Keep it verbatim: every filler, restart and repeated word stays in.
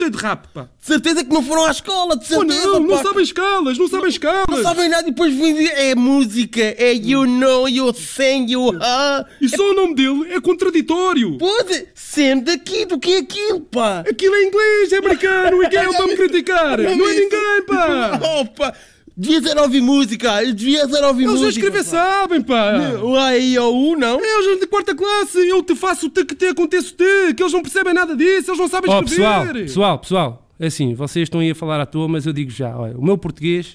de rap, pá. De certeza que não foram à escola, de Oh, certeza, não, não pá. sabem escalas, não sabem escalas. Não sabem nada e depois vêm dizer, é música, é you know, you sing, you ha. E só o nome dele é contraditório. Pode, sendo daqui, do que é aquilo, pá. Aquilo é inglês, é americano, e quem é ele para me criticar? Não é ninguém, pá. Oh, pá. Devia ser ouvir música, devia ser ouvir Eles música. a escrever pá. sabem, pá. O A, I, O, U, não? É, eles de quarta classe, eu te faço o te que te aconteço te, que eles não percebem nada disso, eles não sabem Ó, escrever. pessoal, pessoal, pessoal, é assim, vocês estão aí a falar à toa, mas eu digo já, olha, o meu português